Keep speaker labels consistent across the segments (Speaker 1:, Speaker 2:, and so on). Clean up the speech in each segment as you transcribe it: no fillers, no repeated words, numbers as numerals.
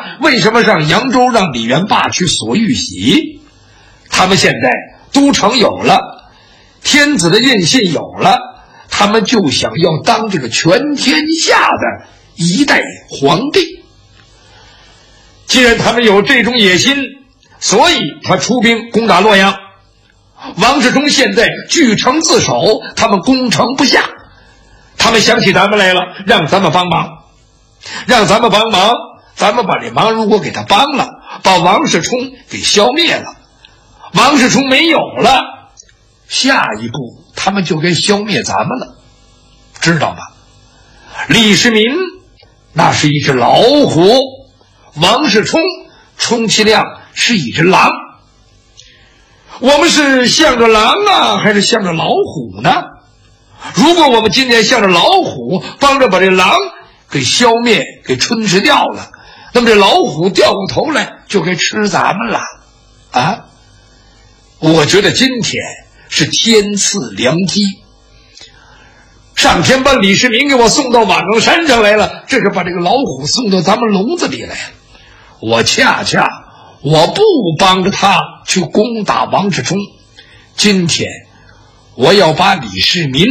Speaker 1: 为什么让扬州让李元霸去索玉玺？他们现在都城有了，天子的印信有了，他们就想要当这个全天下的一代皇帝。既然他们有这种野心，所以他出兵攻打洛阳。王世充现在据城自守，他们攻城不下，他们想起咱们来了，让咱们帮忙，咱们把这忙如果给他帮了，把王世充给消灭了，王世充没有了，下一步他们就该消灭咱们了，知道吗？李世民那是一只老虎，王世充充其量是一只狼。我们是向着狼啊，还是向着老虎呢？如果我们今天向着老虎，帮着把这狼给消灭，给吞噬掉了，那么这老虎掉过头来就该吃咱们了啊！我觉得今天是天赐良机，上天把李世民给我送到瓦岗山上来了，这是把这个老虎送到咱们笼子里来了。我不帮着他去攻打王世充，今天我要把李世民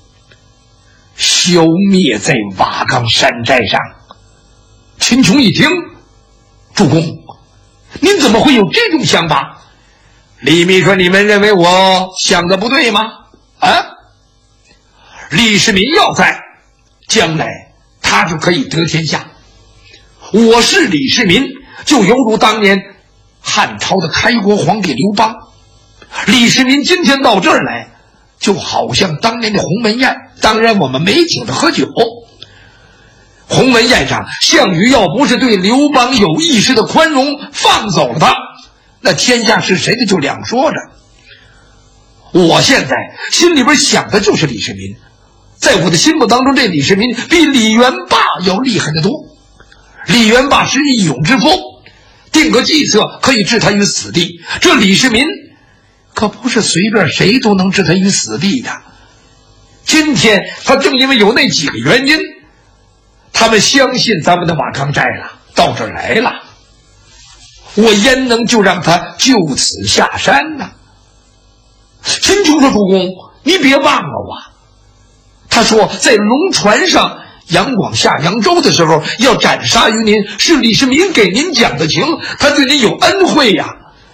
Speaker 1: 消灭在瓦岗山寨上。秦琼一听，主公，您怎么会有这种想法？李密说，你们认为我想的不对吗？啊，李世民要在，将来他就可以得天下。我是李世民，就犹如当年汉朝的开国皇帝刘邦。李世民今天到这儿来，就好像当年的鸿门宴，当然我们没请他喝酒。鸿门宴上，项羽要不是对刘邦有意识的宽容，放走了他，那天下是谁的就两说着。我现在心里边想的就是李世民，在我的心目当中，这李世民比李元霸要厉害得多。李元霸是义勇之夫，定个计策可以置他于死地，这李世民可不是随便谁都能置他于死地的。今天他正因为有那几个原因，他们相信咱们的瓦岗寨了，到这儿来了，我焉能就让他就此下山呢？秦琼说，主公，你别忘了我。他说，在龙船上杨广下扬州的时候要斩杀于您，是李世民给您讲的情，他对您有恩惠呀。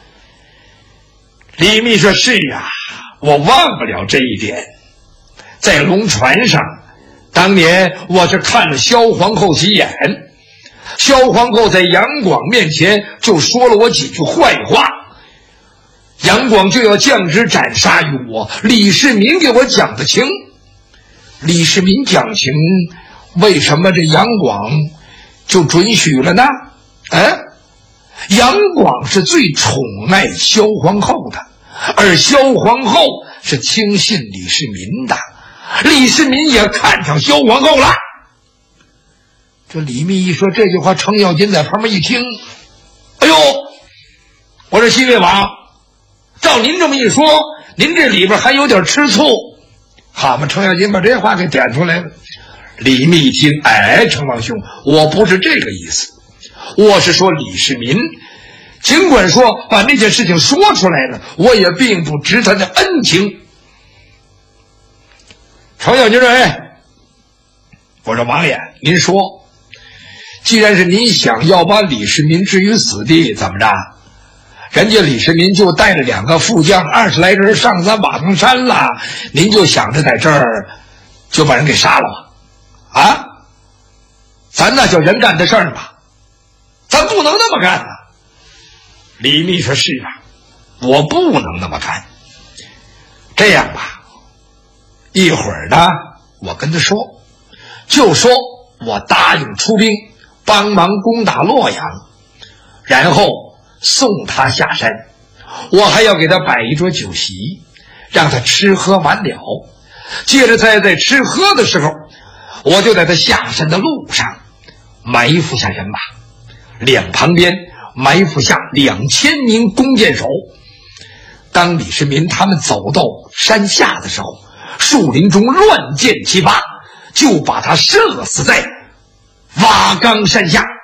Speaker 1: 李密说，是啊，我忘不了这一点。在龙船上，当年我是看了萧皇后几眼，萧皇后在杨广面前就说了我几句坏话，杨广就要降旨斩杀于我，李世民给我讲的情。李世民讲情，为什么这杨广就准许了呢？杨广是最宠爱萧皇后的，而萧皇后是轻信李世民的，李世民也看上萧皇后了。这李密一说这句话，程咬金在旁边一听，哎呦，我说西魏王，照您这么一说，您这里边还有点吃醋。好嘛，程咬金把这话给点出来了。李密一听，程王兄，我不是这个意思，我是说李世民尽管说把那件事情说出来了，我也并不值他的恩情。程咬金说，我说王爷，您说，既然是您想要把李世民置于死地，怎么着？人家李世民就带着2个副将20来人上咱瓦岗山了，您就想着在这儿就把人给杀了吧？啊，咱那叫人干的事儿吧，咱不能那么干啊。李密说，是啊，我不能那么干。这样吧，一会儿呢，我跟他说，就说我答应出兵帮忙攻打洛阳，然后送他下山，我还要给他摆一桌酒席，让他吃喝完了。接着在吃喝的时候，我就在他下山的路上埋伏下人马，两旁边埋伏下2000名弓箭手。当李世民他们走到山下的时候，树林中乱箭齐发，就把他射死在瓦岗山下。